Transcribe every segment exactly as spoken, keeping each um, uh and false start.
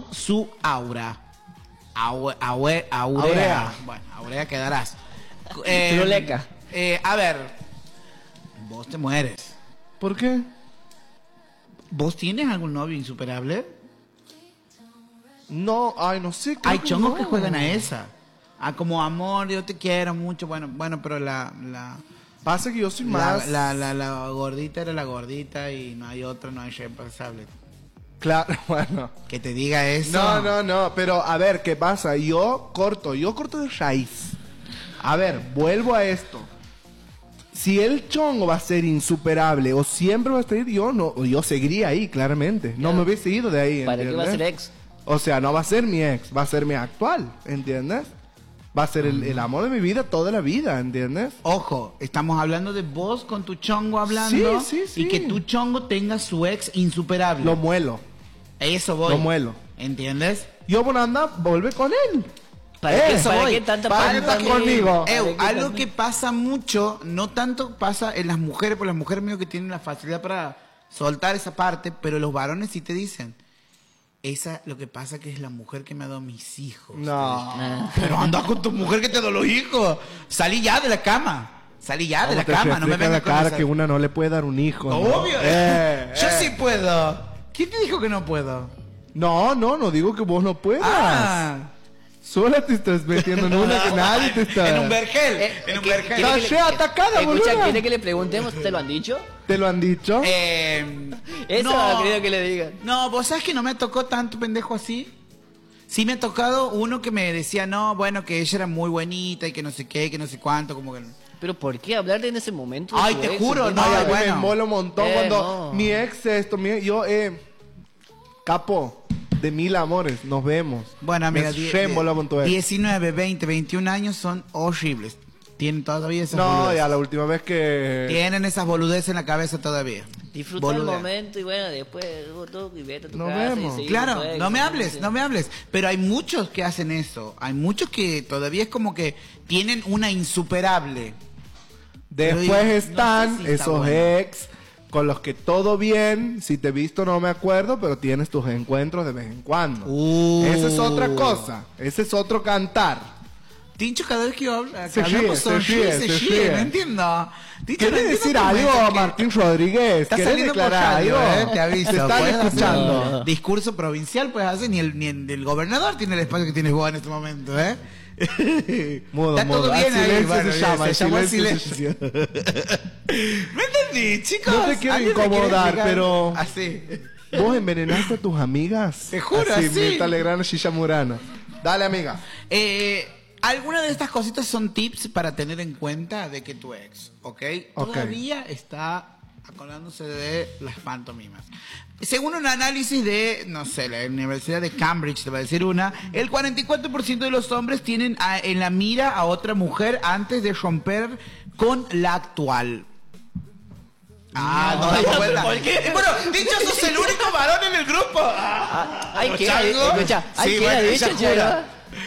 su aura. Aue, aue, aurea. Aurea. Bueno, aurea quedarás. Truleca. Eh, a ver, vos te mueres. ¿Por qué? ¿Vos tienes algún novio insuperable? No, ay, no sé. creo Hay que chongos no. que juegan a esa. Ah, como amor, yo te quiero mucho. Bueno, bueno, pero la la, Pasa que yo soy la, más... la, la, la gordita era la gordita y no hay otra, no hay reemplazable. Claro, bueno. Que te diga eso. No, no, no, pero a ver, ¿qué pasa? Yo corto, yo corto de raíz. A ver, vuelvo a esto. Si el chongo va a ser insuperable o siempre va a estar, yo no, yo seguiría ahí, claramente. No Claro. me hubiese ido de ahí, ¿Para qué va a ser ¿entiendes? ex? O sea, no va a ser mi ex, va a ser mi actual, ¿entiendes? Va a ser el, el amor de mi vida toda la vida, ¿entiendes? Ojo, estamos hablando de vos con tu chongo hablando. Sí, sí, sí. Y que tu chongo tenga su ex insuperable. Lo muelo, Eso voy. lo muelo. ¿Entiendes? Yo, bueno, anda, vuelve con él. ¿Para qué, Eso para voy. qué tanta ¿Para qué panta estás conmigo? Eu, ¿Para qué algo tanta- que pasa mucho, no tanto pasa en las mujeres, porque las mujeres medio que tienen la facilidad para soltar esa parte, pero los varones sí te dicen, esa lo que pasa que es la mujer que me ha dado mis hijos. No. Ah. Pero anda con tu mujer que te ha dado los hijos. Salí ya de la cama. Salí ya de la te cama, no me refleja vengas la con cara esa- que una no le puede dar un hijo. ¿no? Obvio. Eh, Yo eh. sí puedo. ¿Quién te dijo que no puedo? No, no, no digo que vos no puedas. Ah. Sola te estás metiendo en una que nadie te está... En un vergel. Eh, en un ¿qué- vergel. quiere que Está re atacada, Escucha, boluda. ¿quiere que le preguntemos? ¿Te lo han dicho? ¿Te lo han dicho? Eh, Eso no. quería que le digan. No, vos sabés que no me tocó tanto pendejo así. Sí me ha tocado uno que me decía, no, bueno, que ella era muy buenita y que no sé qué, que no sé cuánto, como que... Pero ¿por qué hablar en ese momento? de Ay, su te ex? juro, ¿Entiendes? no, Ay, a mí bueno. me mola un montón Eh, cuando no. mi ex esto, mi, yo, eh, capo, de mil amores, nos vemos. Bueno, amiga, Me die- re die- mola con tu ex. diecinueve, veinte, veintiún años son horribles. Tienen todavía esas No, boludeces. ya la última vez que... Tienen esas boludeces en la cabeza todavía. Disfruta el Boludean. momento y bueno, después vos tú y vete a tu Nos casa. vemos. Y seguimos Claro, tu ex, no me y- hables, no me hables. Pero hay muchos que hacen eso. Hay muchos que todavía es como que tienen una insuperable. Pero Después digo, no están sé si está esos bueno. ex con los que todo bien, si te he visto no me acuerdo, pero tienes tus encuentros de vez en cuando. Uh. Esa es otra cosa, ese es otro cantar. Tincho cada vez que yo hablo, que Se ríe, hablamos se sonríe, ríe, se se ríe, ríe. no entiendo. Tincho, ¿Quieres no entiendo decir tu algo, mensaje. Martín Rodríguez? Está ¿Quieres saliendo por declarar radio, algo? eh, te aviso. Te están Puedes hacer escuchando. No, no. Discurso provincial puedes hacer, ni el, ni el, el gobernador tiene el espacio que tienes vos en este momento, ¿eh? Mudo, Está todo mudo. bien Al ahí, silencio bueno, se bien, llama, se al llama el silencio se silencio. ¿Me entendí, chicos? No te quiero ¿Alguien me quiere incomodar, explicar? pero- Así. ¿Vos envenenaste a tus amigas? Te juro, así. así. Mirta Legrand, Shisha Murana. Dale, amiga. Eh, algunas de estas cositas son tips para tener en cuenta de que tu ex, ¿ok? Ok. Todavía está acordándose de las pantomimas. Según un análisis de, no sé, la Universidad de Cambridge, te va a decir una, el cuarenta y cuatro por ciento de los hombres tienen a- en la mira a otra mujer antes de romper con la actual. Ah, no, No, damos pero vuelta. ¿por qué? Bueno, dicho, sos el único varón en el grupo. Ah, hay que Chango. escucha, hay Sí, que bueno, ha ella dicho, jura. ya,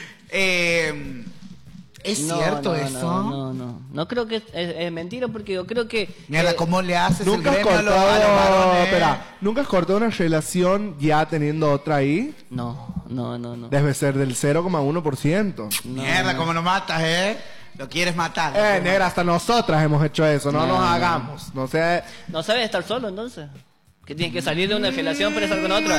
Eh, ¿Es no, cierto no, eso? No, no, no. No creo que es, es- es mentira porque yo creo que. Mierda, eh, ¿cómo le haces el ¿Nunca has gremio a los, cortado, a los varones? espera, ¿nunca has cortado una relación ya teniendo otra ahí? No, no, no, no. Debe ser del cero coma uno por ciento. No, Mierda, no. ¿cómo lo matas, eh? Lo quieres matar. Eh, negra, hasta nosotras hemos hecho eso, no, No, nos no. hagamos. No sé. No sabes estar solo entonces. Que tienes que salir de una relación para estar con otra.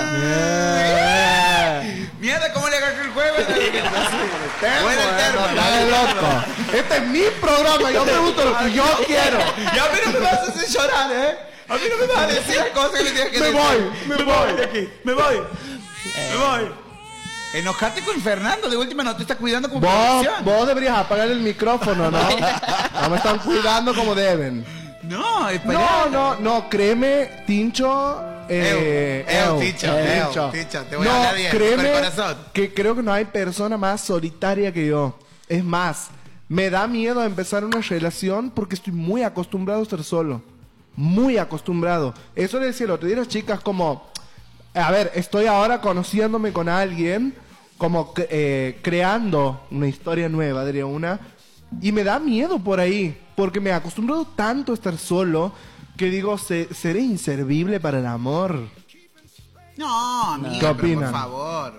Eh. Mierda, ¿cómo le agarré el juego? Bueno, el termo, No, estás loco. Este es mi programa, yo pregunto lo que yo quiero. Y a mí no me vas a hacer llorar, ¿eh? A mí no me vas a decir las cosas que le tienes que Me decir. voy, me voy. de aquí, me voy. Me voy. Enojate con Fernando, de última no te está cuidando como Vos, producción. vos deberías apagar el micrófono, ¿no? No me están cuidando como deben. No, espera. No, no, no, créeme, Tincho. Eh, Eu, eu, eu, Tincho, eh, eu, Tincho, te voy a no, hablar bien, créeme con el corazón. que creo que no hay persona más solitaria que yo. Es más, me da miedo empezar una relación porque estoy muy acostumbrado a estar solo. Muy acostumbrado. Eso le decía el otro día a las chicas como... A ver, estoy ahora conociéndome con alguien, como eh, creando una historia nueva, diría una, y me da miedo por ahí, porque me he acostumbrado tanto a estar solo, que digo, se- seré inservible para el amor. No, amiga, ¿Qué pero opinan? por favor.